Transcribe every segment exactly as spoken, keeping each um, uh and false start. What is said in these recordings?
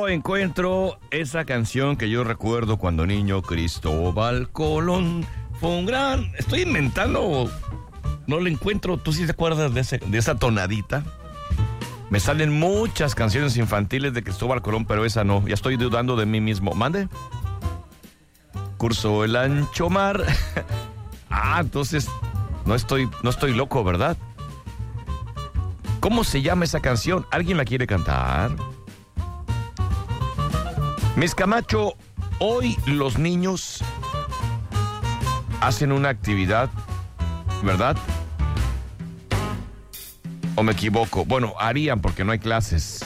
no encuentro esa canción que yo recuerdo cuando niño. Cristóbal Colón fue un gran... Estoy inventando, no la encuentro. ¿Tú sí te acuerdas de, ese, de esa tonadita? Me salen muchas canciones infantiles de Cristóbal Colón, pero esa no. Ya estoy dudando de mí mismo. ¿Mande? Cursó el ancho mar. Ah, entonces no estoy, no estoy loco, ¿verdad? ¿Cómo se llama esa canción? ¿Alguien la quiere cantar? Miss Camacho, hoy los niños hacen una actividad, ¿verdad? ¿O me equivoco? Bueno, harían porque no hay clases.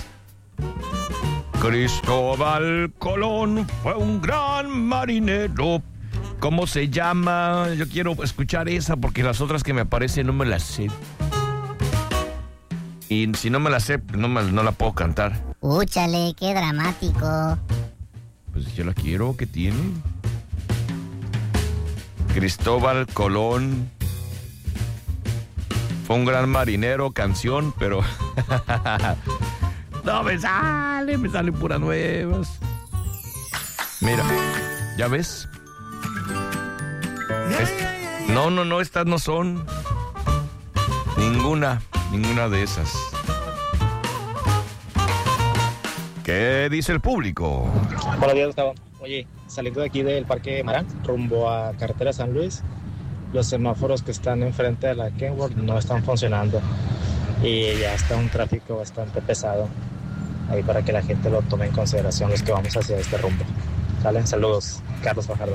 Cristóbal Colón fue un gran marinero. ¿Cómo se llama? Yo quiero escuchar esa porque las otras que me aparecen no me las sé. Y si no me la sé, no, me, no la puedo cantar. Úchale, qué dramático. Pues yo la quiero, ¿qué tiene? Cristóbal Colón fue un gran marinero, canción, pero... no me sale, me salen puras nuevas. Mira, ¿ya ves? Es... No, no, no, estas no son. Ninguna. Ninguna de esas. ¿Qué dice el público? Buenos días, Gustavo. Oye, saliendo de aquí del Parque Marán, rumbo a Carretera San Luis, los semáforos que están enfrente de la Kenworth no están funcionando y ya está un tráfico bastante pesado. Ahí para que la gente lo tome en consideración los que vamos hacia este rumbo. ¿Sale? Saludos, Carlos Fajardo.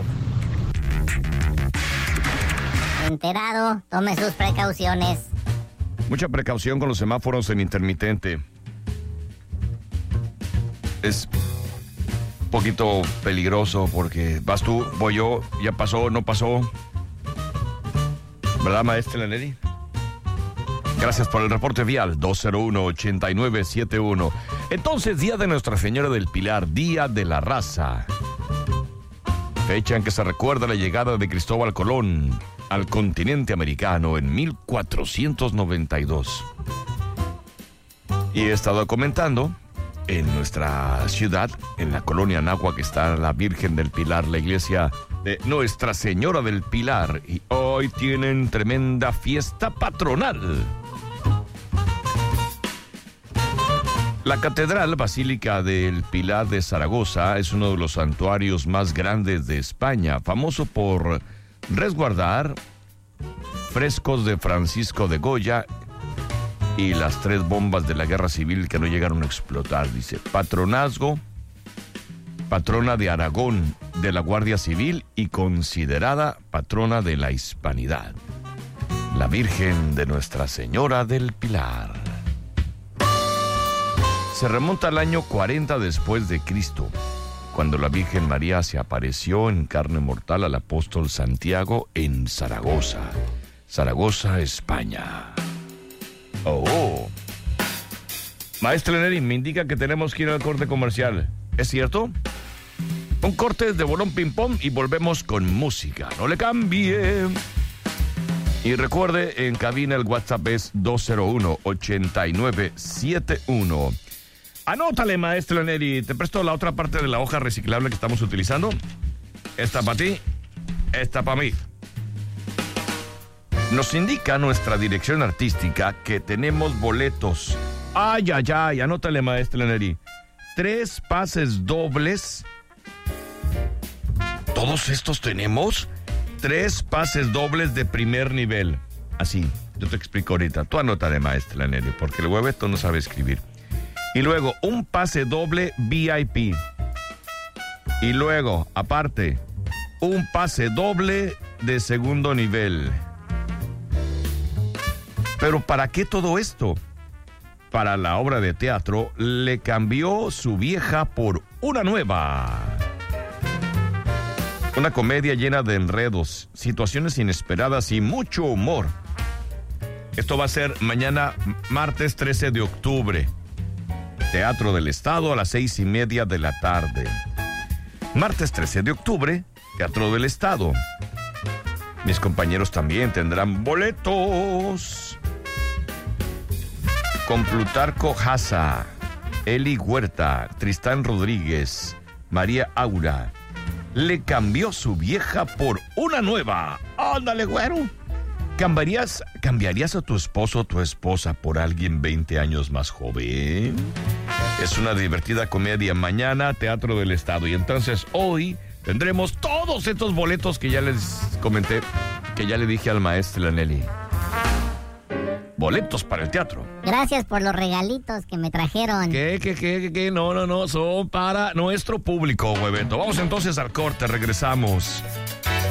Enterado, tome sus precauciones. Mucha precaución con los semáforos en intermitente. Es un poquito peligroso porque vas tú, voy yo, ya pasó, no pasó. ¿Verdad, maestra Leneri? Gracias por el reporte vial dos cero uno, ocho nueve siete uno. Entonces, Día de Nuestra Señora del Pilar, Día de la Raza. Fecha en que se recuerda la llegada de Cristóbal Colón al continente americano en mil cuatrocientos noventa y dos. Y he estado comentando en nuestra ciudad, en la colonia Anáhuac, que está la Virgen del Pilar, la iglesia de Nuestra Señora del Pilar. Y hoy tienen tremenda fiesta patronal. La Catedral Basílica del Pilar de Zaragoza es uno de los santuarios más grandes de España, famoso por resguardar frescos de Francisco de Goya y las tres bombas de la guerra civil que no llegaron a explotar. Dice, patronazgo, patrona de Aragón, de la Guardia Civil y considerada patrona de la hispanidad, la Virgen de Nuestra Señora del Pilar. Se remonta al año cuarenta después de Cristo, cuando la Virgen María se apareció en carne mortal al apóstol Santiago en Zaragoza, Zaragoza, España. Oh, maestra Leneri, me indica que tenemos que ir al corte comercial. ¿Es cierto? Un corte de bolón ping pong y volvemos con música. No le cambie. Y recuerde, en cabina el WhatsApp es dos cero uno, ocho nueve siete uno. Anótale, maestra Leneri. Te presto la otra parte de la hoja reciclable que estamos utilizando. Esta para ti, esta para mí. Nos indica nuestra dirección artística que tenemos boletos. Ay, ay, ay, anótale, maestra Leneri. Tres pases dobles. ¿Todos estos tenemos? Tres pases dobles de primer nivel. Así, yo te explico ahorita. Tú anótale, maestra Leneri, porque el hueveto no sabe escribir. Y luego, un pase doble V I P. Y luego, aparte, un pase doble de segundo nivel. ¿Pero para qué todo esto? Para la obra de teatro Le cambió su vieja por una nueva. Una comedia llena de enredos, situaciones inesperadas y mucho humor. Esto va a ser mañana, martes trece de octubre. Teatro del Estado a las seis y media de la tarde. Martes trece de octubre, Teatro del Estado. Mis compañeros también tendrán boletos. Con Plutarco Hasa, Eli Huerta, Tristán Rodríguez, María Aura. Le cambió su vieja por una nueva. ¡Ándale, güero! ¿Cambiarías, ¿Cambiarías a tu esposo o tu esposa por alguien veinte años más joven? Es una divertida comedia. Mañana, Teatro del Estado. Y entonces hoy tendremos todos estos boletos que ya les comenté, que ya le dije al maestro Lanelli. Boletos para el teatro. Gracias por los regalitos que me trajeron. ¿Qué, qué, qué, qué, qué? No, no, no, son para nuestro público, hueveto. Vamos entonces al corte, regresamos.